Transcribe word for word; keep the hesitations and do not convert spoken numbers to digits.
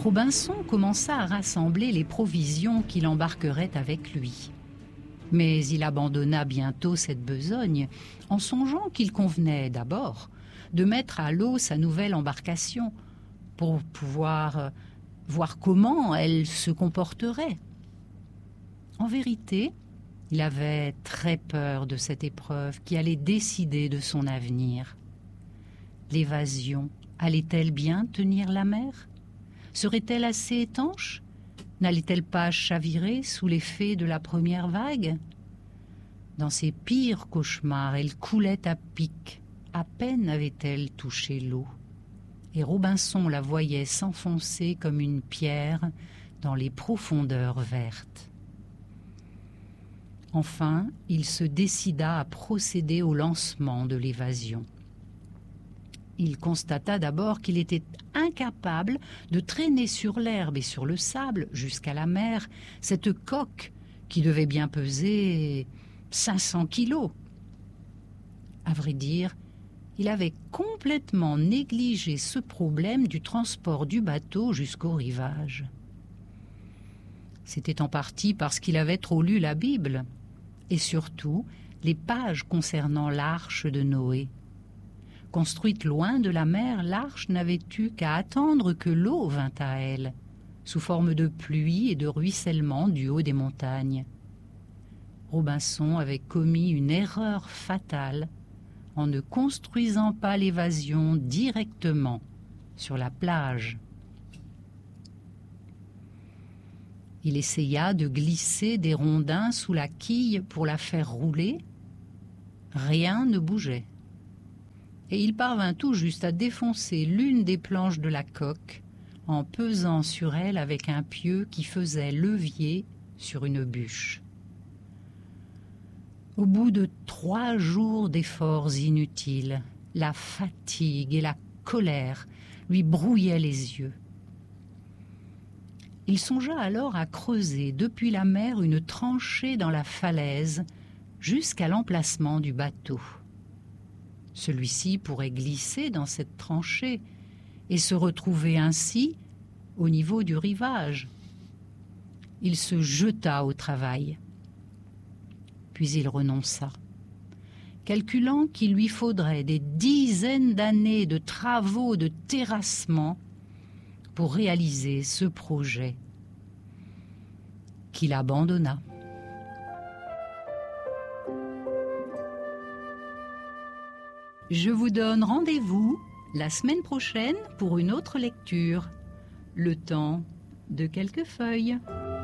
Robinson commença à rassembler les provisions qu'il embarquerait avec lui. Mais il abandonna bientôt cette besogne en songeant qu'il convenait d'abord de mettre à l'eau sa nouvelle embarcation pour pouvoir voir comment elle se comporterait. En vérité, il avait très peur de cette épreuve qui allait décider de son avenir. L'évasion allait-elle bien tenir la mer ? Serait-elle assez étanche ? N'allait-elle pas chavirer sous l'effet de la première vague ? Dans ses pires cauchemars, elle coulait à pic. À peine avait-elle touché l'eau. Et Robinson la voyait s'enfoncer comme une pierre dans les profondeurs vertes. Enfin, il se décida à procéder au lancement de l'évasion. Il constata d'abord qu'il était incapable de traîner sur l'herbe et sur le sable jusqu'à la mer cette coque qui devait bien peser cinq cents kilos. À vrai dire, il avait complètement négligé ce problème du transport du bateau jusqu'au rivage. C'était en partie parce qu'il avait trop lu la Bible, et surtout les pages concernant l'arche de Noé. Construite loin de la mer, l'arche n'avait eu qu'à attendre que l'eau vînt à elle, sous forme de pluie et de ruissellement du haut des montagnes. Robinson avait commis une erreur fatale en ne construisant pas l'évasion directement sur la plage. Il essaya de glisser des rondins sous la quille pour la faire rouler. Rien ne bougeait. Et il parvint tout juste à défoncer l'une des planches de la coque en pesant sur elle avec un pieu qui faisait levier sur une bûche. Au bout de trois jours d'efforts inutiles, la fatigue et la colère lui brouillaient les yeux. Il songea alors à creuser depuis la mer une tranchée dans la falaise jusqu'à l'emplacement du bateau. Celui-ci pourrait glisser dans cette tranchée et se retrouver ainsi au niveau du rivage. Il se jeta au travail. Puis il renonça, calculant qu'il lui faudrait des dizaines d'années de travaux de terrassement pour réaliser ce projet qu'il abandonna. Je vous donne rendez-vous la semaine prochaine pour une autre lecture, le temps de quelques feuilles.